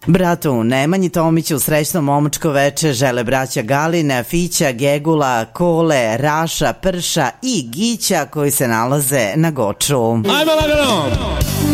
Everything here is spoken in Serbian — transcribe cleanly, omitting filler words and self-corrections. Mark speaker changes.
Speaker 1: Bratu Nemanji Tomiću srećno momačko veče žele braća Galina, Fića, Gegula, Kole, Raša, Prša i Gića koji se nalaze na Goču.
Speaker 2: Ajmo lagano!